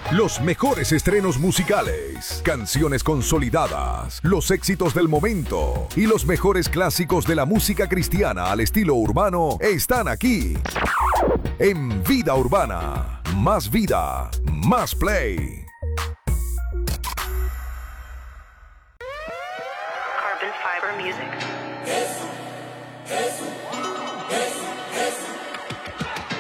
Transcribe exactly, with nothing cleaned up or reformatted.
Los mejores estrenos musicales, canciones consolidadas, los éxitos del momento y los mejores clásicos de la música cristiana al estilo urbano están aquí. En Vida Urbana, más vida, más play. Carbon Fiber Music.